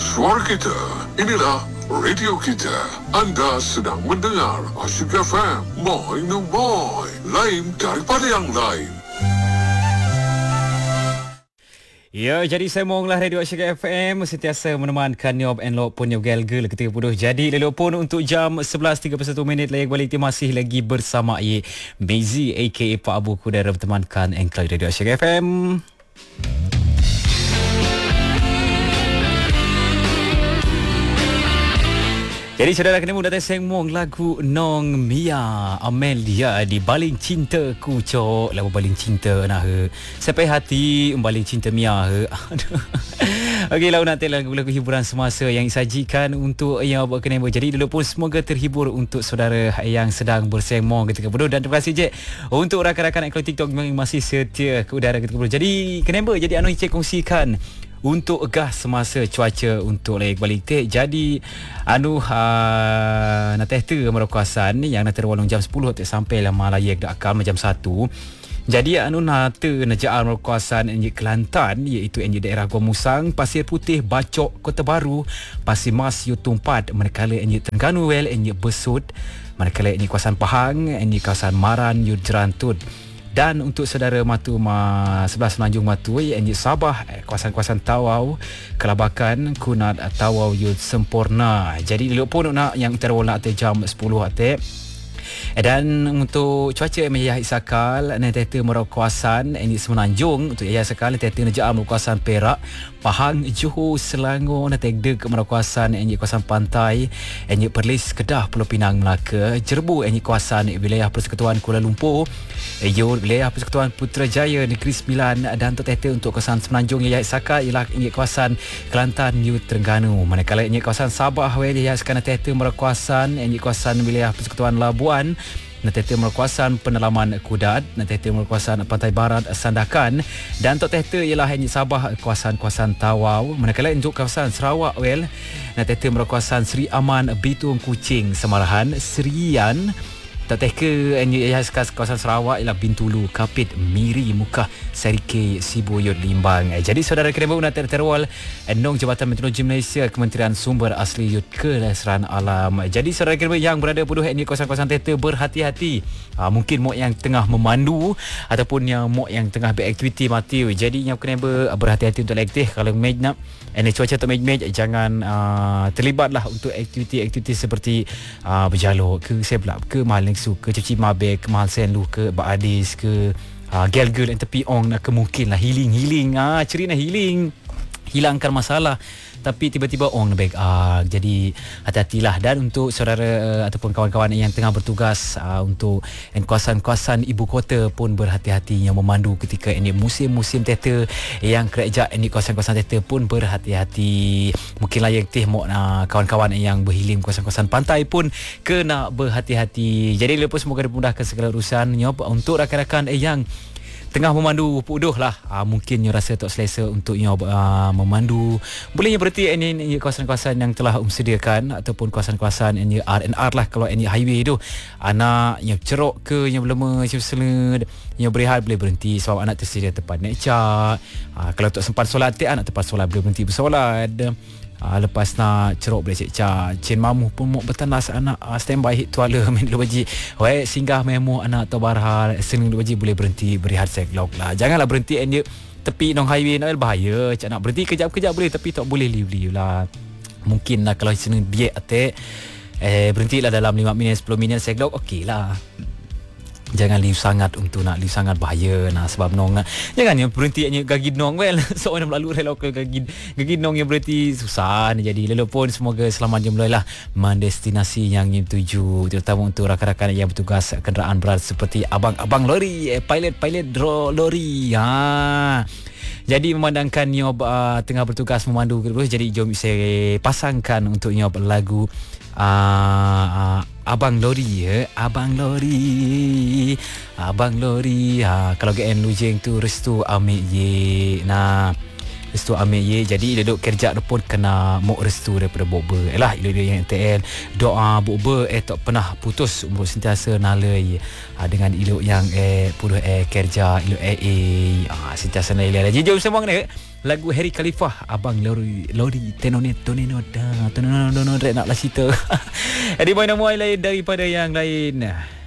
suara kita. Inilah radio kita. Anda sedang mendengar Asyik FM. Moi no moi. Lain daripada yang lain. Ya, jadi saya mohonlah Radio Asyik FM sentiasa menemankan Nyob and Lok pun Nyob Gelgel ketika bodoh. Jadi lelok pun untuk jam 11.31 layak balik masih lagi bersama Mezi aka Pak Abu Kudara bertemankan Engkau Radio Asyik FM. Jadi saudara kena datang sengmong lagu Nong Mia Amelia di Baling Cinta Ku Cok lagu Baling Cinta nah he. Sampai hati Baling Cinta Mia he. Okey lah nanti lagu-lagu hiburan semasa yang disajikan untuk yang buat kena. Jadi dulu pun semoga terhibur untuk saudara yang sedang bersengmong ketika bodoh, dan terima kasih je untuk rakan-rakan akun TikTok yang masih setia ke udara ketika bodoh. Jadi kena jadi anu cek kongsikan untuk gas semasa cuaca untuk layak balik tek. Jadi anu nak teh merokasan yang nak terwalung jam 10 tek sampai lama layak dak akal jam 1. Jadi anu nak najaan merokasan enjik Kelantan iaitu enjik daerah Gua Musang, Pasir Putih, Bacok, Kota Baru, Pasir Mas, Yutumpat, manakala enjik Terengganu Well, enjik Besut, manakala enjik kawasan Pahang, enjik kawasan Maran, Yud Jerantut. Dan untuk saudara Matu sebelah Semenanjung Matu enjik Sabah, kawasan-kawasan Tawau, Kelabakan, Kunat, Tawau, Yud Sempurna. Jadi dulu pun nak yang terwala nak jam 10 atik. Dan untuk cuaca Yahya Isakal netete merokasan enjik Semenanjung untuk Yahya Isakal netete nejaan merokasan Perak, Pahang, Johor, Selangor netete ke merokasan enjik kawasan pantai enjik Perlis, Kedah, Pulau Pinang, Melaka, Jerbu enjik kawasan wilayah Persekutuan Kuala Lumpur, wilayah Persekutuan Putrajaya Negeri Sembilan, dan tetete untuk kawasan Semenanjung Yahya Isakal ialah enjik kawasan Kelantan, New Terengganu. Manakala enjik kawasan Sabah Yahya Isakal netete merokasan enjik kawasan wilayah Persekutuan Labuan, netete merokasan Penalaman Kudat, netete merokasan Pantai Barat Sandakan, dan tok tehte ialah enjik Sabah kawasan-kawasan Tawau. Manakala enjik kawasan Sarawak netete merokasan Seri Aman, Bitung, Kuching, Semarahan, Serian. Tak ke enjik kawasan Sarawak ialah Bintulu, Kapit, Miri, Mukah, Sarike, Sibuyut, Limbang. Jadi saudara kena nak terwal Endong Jabatan Meteorologi Malaysia, Kementerian Sumber Asli Yud Kelestarian Alam. Jadi saudara kena yang berada pada enjik kawasan-kawasan tertentu berhati-hati. Mungkin mok yang tengah memandu ataupun yang mok yang tengah beraktiviti mati. Jadi yang kena berhati-hati untuk aktif. Kalau nak cuaca tak match, jangan terlibatlah untuk aktiviti-aktiviti seperti berjaluk ke seblap ke maling ke cuci mabek, ke mahal senlu, ke Baadis, ke gel-gel yang tepi ong nak kemungkinlah healing cerita healing, hilangkan masalah, tapi tiba-tiba ong baik. Jadi hati-hatilah. Dan untuk saudara ataupun kawan-kawan yang tengah bertugas untuk kawasan-kawasan ibu kota pun berhati-hati yang memandu ketika ini musim-musim teta yang kerajaan ini kawasan-kawasan teta pun berhati-hati. Mungkinlah yang kawan-kawan yang berhilim kawasan-kawasan pantai pun kena berhati-hati. Jadi lepas semoga dimudahkan segala urusan untuk rakan-rakan yang tengah memandu puduh lah, mungkin you rasa tak selesa untuk you memandu, boleh you berhenti ini kawasan-kawasan yang telah sediakan ataupun kawasan-kawasan ini R&R lah. Kalau ini highway tu anak yang cerok ke yang belum seled yang berehat boleh berhenti sebab anak tersedia tempat naik cak. Kalau tak sempat solat anak tempat solat boleh berhenti bersolat. Lepas nak cerok boleh cek Cin mamu pun mau bertandas anak standby hit tuala main dulu baji singgah memo anak atau barhal sening dulu baji boleh berhenti berehat seglok lah. Janganlah berhenti dia tepi nong highway nak bahaya. Cak nak berhenti kejap-kejap boleh, tapi tak boleh liu-liu lah. Mungkin lah kalau sening biak atek berhentilah dalam 5 minit 10 minit seglok okey lah. Jangan liu sangat untuk nak liu sangat bahaya sebab nong jangan yang berhenti hanya gagi nong seorang melalui rel lokal gagi nong yang berhenti susah. Jadi lalu pun semoga selamat jumlah mendestinasi yang tuju, terutama untuk rakan-rakan yang bertugas kenderaan berat seperti abang-abang lori, pilot lori. Jadi memandangkan Nyob tengah bertugas memandu, jadi jom saya pasangkan untuk Nyob lagu Abang Lori kalau GN Lujeng tu restu amik ye. Restu amik ye. Jadi dia duduk kerja pun kena mok restu daripada Bokber. Dia yang TL doa Bokber tak pernah putus umur sentiasa nalai dengan ilok yang puduh kerja ilok sentiasa nalai. Jadi jom sembang ni lagu Harry Khalifah, Abang Lori Tenoneta naklah cerita. Jadi mana muai lain daripada yang lain.